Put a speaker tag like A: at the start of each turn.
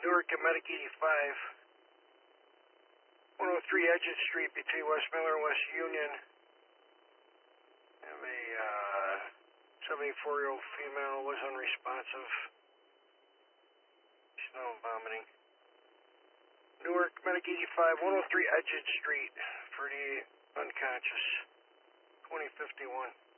A: Newark and Medic 85. 103 Edgett Street between West Miller and West Union. Have a 74-year-old female was unresponsive. Snow vomiting. Newark, Medic 85, 103 Edgett Street for the unconscious. 2051.